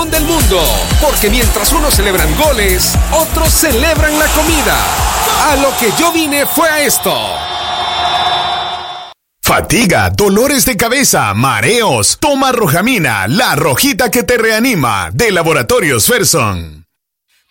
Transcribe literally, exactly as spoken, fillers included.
campeón del mundo. Porque mientras unos celebran goles, otros celebran la comida. A lo que yo vine fue a esto. Fatiga, dolores de cabeza, mareos. Toma Rojamina, la rojita que te reanima, de Laboratorios Ferson.